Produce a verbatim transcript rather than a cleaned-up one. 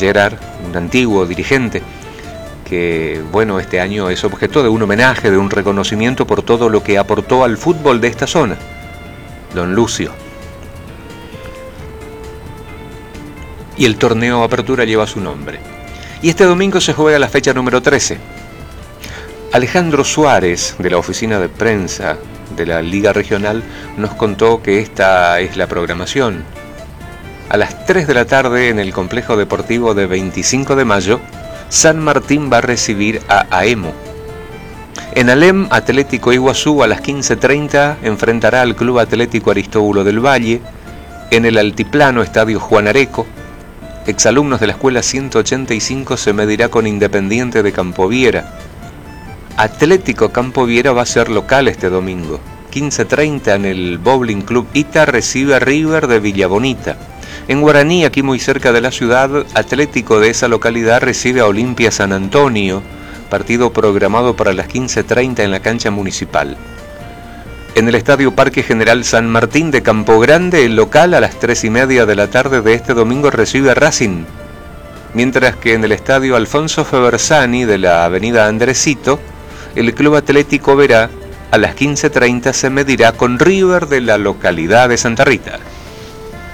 Gerard, un antiguo dirigente, que bueno, este año es objeto de un homenaje, de un reconocimiento por todo lo que aportó al fútbol de esta zona, don Lucio. Y el torneo Apertura lleva su nombre. Y este domingo se juega la fecha número trece. Alejandro Suárez, de la oficina de prensa de la Liga Regional, nos contó que esta es la programación. A las tres de la tarde, en el complejo deportivo de veinticinco de mayo, San Martín va a recibir a Aemo. En Alem, Atlético Iguazú a las quince treinta enfrentará al Club Atlético Aristóbulo del Valle. En el altiplano Estadio Juan Areco, exalumnos de la Escuela ciento ochenta y cinco se medirá con Independiente de Campoviera. Atlético Campoviera va a ser local este domingo. quince treinta en el Bowling Club Ita recibe a River de Villa Bonita. En Guaraní, aquí muy cerca de la ciudad, Atlético de esa localidad recibe a Olimpia San Antonio, partido programado para las quince treinta en la cancha municipal. En el Estadio Parque General San Martín de Campo Grande, el local a las tres y media de la tarde de este domingo recibe a Racing. Mientras que en el Estadio Alfonso Febersani de la avenida Andresito, el Club Atlético Verá a las quince treinta se medirá con River de la localidad de Santa Rita.